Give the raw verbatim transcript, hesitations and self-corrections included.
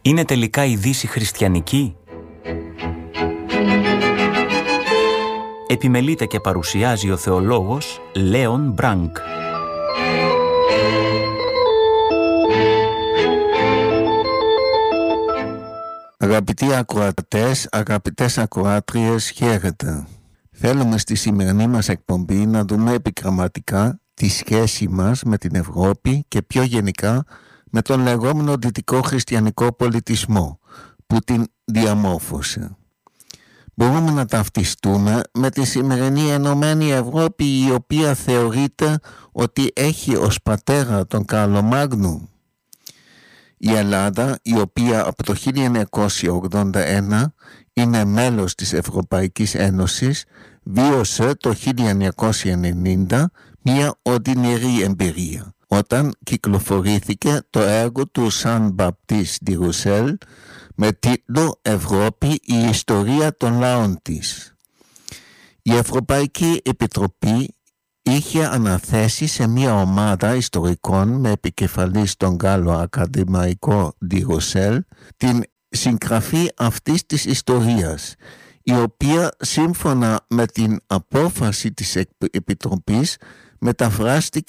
Είναι τελικά η Δύση χριστιανική? Επιμελείται και παρουσιάζει ο θεολόγος Λέον Μπρανκ. Αγαπητοί ακροατές, αγαπητές ακροάτριες, χαίρετε. Θέλουμε στη σημερινή μας εκπομπή να δούμε επικραμματικά τη σχέση μας με την Ευρώπη και πιο γενικά με τον λεγόμενο δυτικό χριστιανικό πολιτισμό που την διαμόρφωσε. Μπορούμε να ταυτιστούμε με τη σημερινή Ενωμένη Ευρώπη, η οποία θεωρείται ότι έχει ως πατέρα τον Καρλομάγνου. Η Ελλάδα, η οποία από το χίλια εννιακόσια ογδόντα ένα είναι μέλος της Ευρωπαϊκής Ένωσης, βίωσε το χίλια εννιακόσια ενενήντα μια οδυνηρή εμπειρία, όταν κυκλοφορήθηκε το έργο του Σαν Μπαπτίστ ντι Ρουσέλ με τίτλο «Ευρώπη, η ιστορία των λαών της». Η Ευρωπαϊκή Επιτροπή είχε αναθέσει σε μια ομάδα ιστορικών με επικεφαλής τον Γάλλο ακαδημαϊκό ντι Ρουσέλ την συγγραφή αυτής της ιστορίας, η οποία σύμφωνα με την απόφαση της Επιτροπής μεταφράστηκε